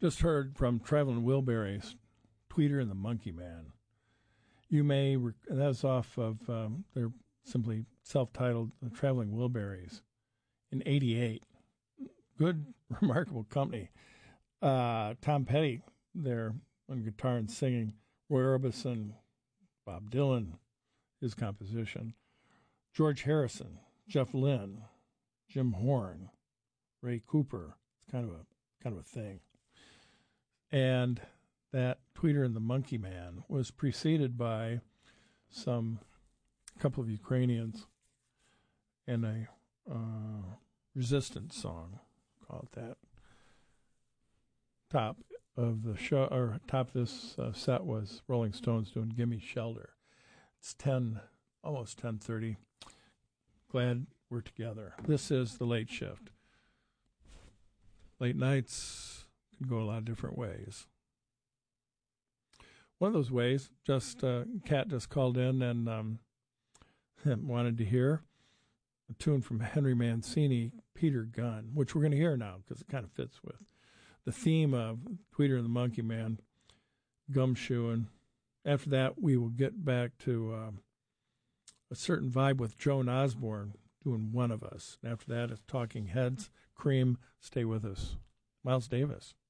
Just heard from Traveling Wilburys, Tweeter and the Monkey Man. You may, that was off of their simply self-titled Traveling Wilburys in '88. Good, remarkable company. Tom Petty there on guitar and singing. Roy Orbison, Bob Dylan, his composition. George Harrison, Jeff Lynne, Jim Horn, Ray Cooper. It's kind of a thing. And that Tweeter and the Monkey Man was preceded by a couple of Ukrainians and a resistance song, call it that. Top of the show, or top of this set was Rolling Stones doing "Gimme Shelter." It's almost 10:30. Glad we're together. This is the Late Shift. Late nights can go a lot of different ways. One of those ways, Kat just called in and wanted to hear a tune from Henry Mancini, Peter Gunn, which we're going to hear now because it kind of fits with the theme of Tweeter and the Monkey Man, gumshoeing. After that, we will get back to a certain vibe with Joan Osborne doing One of Us. And after that, it's Talking Heads, Cream, Stay With Us. Miles Davis.